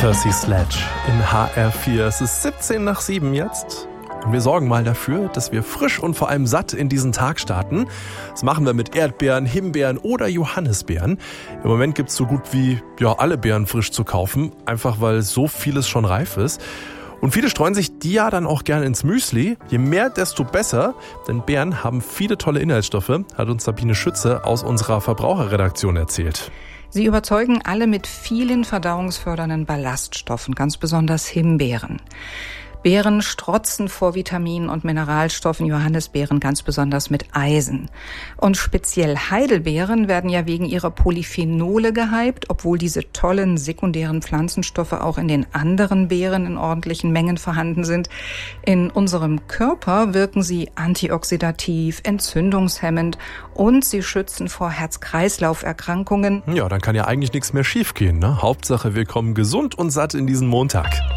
Percy Sledge in HR4. Es ist 7:17 jetzt. Und wir sorgen mal dafür, dass wir frisch und vor allem satt in diesen Tag starten. Das machen wir mit Erdbeeren, Himbeeren oder Johannisbeeren. Im Moment gibt es so gut wie alle Beeren frisch zu kaufen, einfach weil so vieles schon reif ist. Und viele streuen sich die ja dann auch gerne ins Müsli. Je mehr, desto besser, denn Beeren haben viele tolle Inhaltsstoffe, hat uns Sabine Schütze aus unserer Verbraucherredaktion erzählt. Sie überzeugen alle mit vielen verdauungsfördernden Ballaststoffen, ganz besonders Himbeeren. Beeren strotzen vor Vitaminen und Mineralstoffen, Johannisbeeren ganz besonders mit Eisen. Und speziell Heidelbeeren werden ja wegen ihrer Polyphenole gehypt, obwohl diese tollen sekundären Pflanzenstoffe auch in den anderen Beeren in ordentlichen Mengen vorhanden sind. In unserem Körper wirken sie antioxidativ, entzündungshemmend und sie schützen vor Herz-Kreislauf-Erkrankungen. Ja, dann kann ja eigentlich nichts mehr schiefgehen, ne? Hauptsache, wir kommen gesund und satt in diesen Montag.